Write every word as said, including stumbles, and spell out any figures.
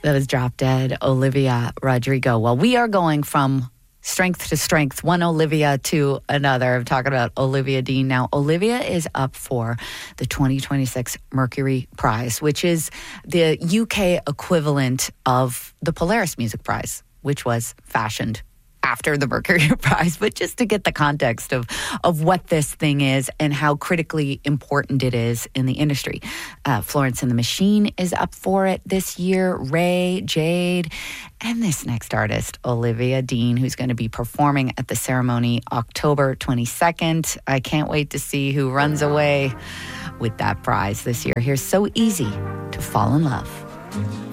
That was Drop Dead, Olivia Rodrigo. Well, we are going from strength to strength, one Olivia to another. I'm talking about Olivia Dean. Now, Olivia is up for the twenty twenty-six Mercury Prize, which is the U K equivalent of the Polaris Music Prize, which was fashioned after the Mercury Prize, but just to get the context of, of what this thing is and how critically important it is in the industry. Uh, Florence and the Machine is up for it this year, Ray, Jade, and this next artist, Olivia Dean, who's going to be performing at the ceremony October twenty-second. I can't wait to see who runs away with that prize this year. Here's So Easy to Fall in Love.